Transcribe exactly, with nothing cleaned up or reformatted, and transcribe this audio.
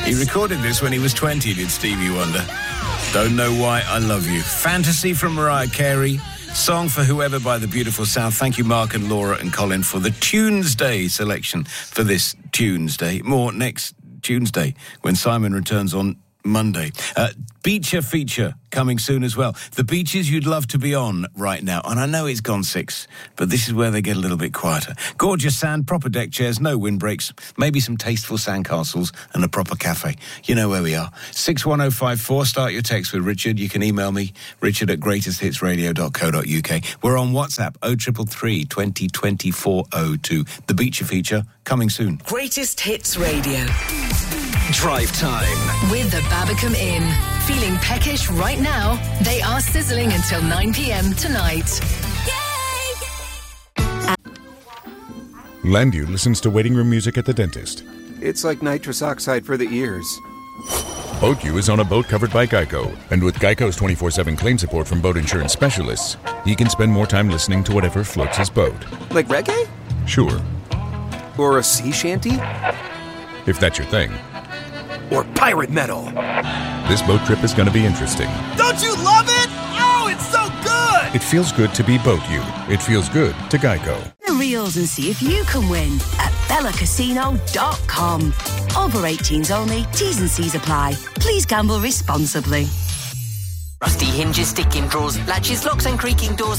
He recorded this when he was twenty, did Stevie Wonder. Don't Know Why I Love You. Fantasy from Mariah Carey. Song for Whoever by the Beautiful South. Thank you, Mark and Laura and Colin, for the Tuesday selection for this Tuesday. More next Tuesday when Simon returns on Monday. Uh, Beacher feature coming soon as well. The beaches you'd love to be on right now. And I know it's gone six, but this is where they get a little bit quieter. Gorgeous sand, proper deck chairs, no windbreaks, maybe some tasteful sandcastles and a proper cafe. You know where we are. six one oh five four. Start your text with Richard. You can email me, richard at greatest hits radio dot co dot uk. We're on WhatsApp, oh three three, twenty, twenty-four oh two. The Beacher feature coming soon. Greatest Hits Radio. Drive time with the Babacom Inn. Feeling peckish right now? They are sizzling until nine p.m. tonight. Landu listens to waiting room music at the dentist. It's like nitrous oxide for the ears. BoatU is on a boat covered by Geico. And with Geico's twenty-four seven claim support from boat insurance specialists, he can spend more time listening to whatever floats his boat. Like reggae? Sure. Or a sea shanty? If that's your thing. Or pirate metal. This boat trip is going to be interesting. Don't you love it? Oh, it's so good! It feels good to be BoatU. It feels good to Geico. The reels and see if you can win at bella casino dot com. Over eighteens only. T's and C's apply. Please gamble responsibly. Rusty hinges, sticking drawers, latches, locks and creaking doors.